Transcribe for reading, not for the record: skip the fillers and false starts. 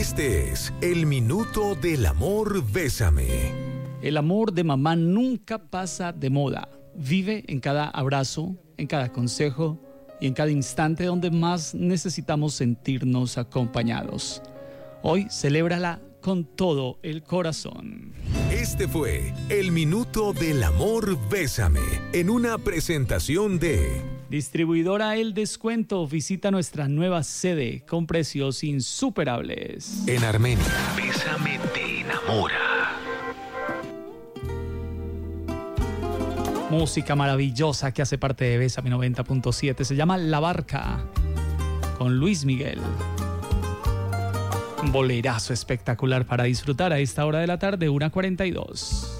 Este es el Minuto del Amor Bésame. El amor de mamá nunca pasa de moda. Vive en cada abrazo, en cada consejo y en cada instante donde más necesitamos sentirnos acompañados. Hoy celébrala con todo el corazón. Este fue el Minuto del Amor Bésame, en una presentación de Distribuidora El Descuento. Visita nuestra nueva sede con precios insuperables. En Armenia. Bésame te enamora. Música maravillosa que hace parte de Bésame 90.7. Se llama La Barca, con Luis Miguel. Un bolerazo espectacular para disfrutar a esta hora de la tarde, 1:42.